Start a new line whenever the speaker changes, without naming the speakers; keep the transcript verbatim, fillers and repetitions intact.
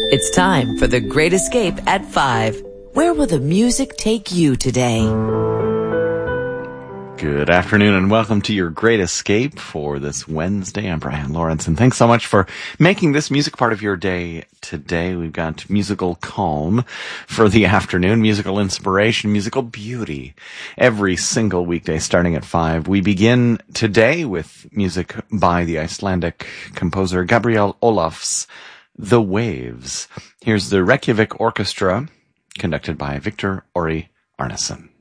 It's time for The Great Escape at five. Where will the music take you today?
Good afternoon and welcome to your Great Escape for this Wednesday. I'm Brian Lawrence, and thanks so much for making this music part of your day today. We've got musical calm for the afternoon, musical inspiration, musical beauty every single weekday starting at five. We begin today with music by the Icelandic composer Gabriel Ólafs, The Waves. Here's the Reykjavik Orchestra, conducted by Viktor Orri Arnason.